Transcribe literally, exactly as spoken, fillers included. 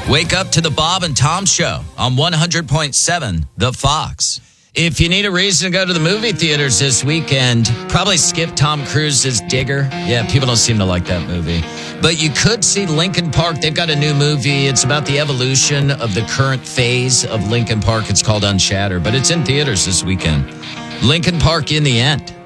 Wake up to the Bob and Tom Show on one hundred point seven The Fox. If you need a reason to go to the movie theaters this weekend, probably skip Tom Cruise's Digger. Yeah, people don't seem to like that movie. But you could see Linkin Park. They've got a new movie. It's about the evolution of the current phase of Linkin Park. It's called Unshattered, but it's in theaters this weekend. Linkin Park in the End.